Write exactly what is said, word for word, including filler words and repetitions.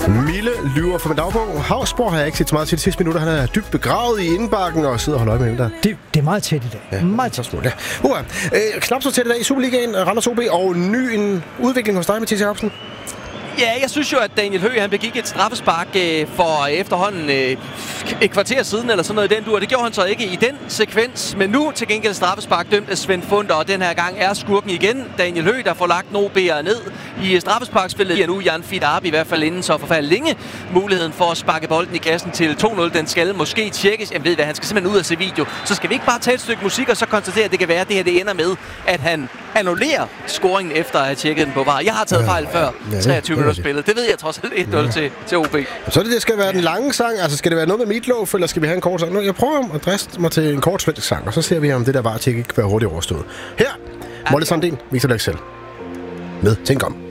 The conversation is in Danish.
Mille lyver for min dagbog. Havsborg har jeg ikke set så meget til de sidste minutter. Han er dybt begravet i indbakken og sidder og holder øje med dem der. Det, det er meget tæt i dag. Ja, meget tæt. Så ja. Uh, øh, knap så tæt i dag i Superligaen. Randers O B og ny en udvikling hos dig, Mathias Jacobsen. Ja, jeg synes jo, at Daniel Høgh, han begik et straffespark øh, for efterhånden øh, et kvarter siden, eller sådan noget i den dur. Det gjorde han så ikke i den sekvens, men nu til gengæld straffespark dømt af Svend Funder, og den her gang er skurken igen. Daniel Høgh, der får lagt no B'er ned i straffesparkspillet. Giver nu Jan Fidarbi i hvert fald inden så forfærdeligt længe muligheden for at sparke bolden i kassen til to nul. Den skal måske tjekkes. Jeg ved hvad, han skal simpelthen ud og se video. Så skal vi ikke bare tage et stykke musik og så konstatere, at det kan være, at det her det ender med, at han annullerer scoringen efter at have tjekket den på V A R. Jeg har taget fejl før ja, treogtyve minutter spillet. Det ved jeg trods alt et nul ja. til, til O B. Så det, det skal være den lange sang. Altså skal det være noget med Meatloaf, eller skal vi have en kort sang? Nu, jeg prøver at driste mig til en kort svensk sang, og så ser vi om det der V A R-tjek ikke kan være hurtigt overstået. Her, Molly Sandin, Victor Lexell med Tænk om.